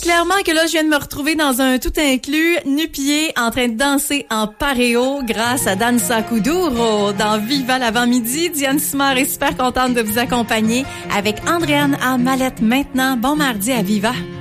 clairement que là, je viens de me retrouver dans un tout inclus, nu-pieds, en train de danser en paréo grâce à Danza Kuduro dans Viva l'avant-midi. Diane Simard est super contente de vous accompagner avec Andréane à Mallette maintenant. Bon mardi à Viva.